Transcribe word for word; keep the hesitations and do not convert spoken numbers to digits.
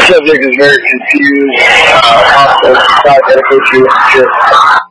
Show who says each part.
Speaker 1: subject is very confused. Uh, also, not dedicated to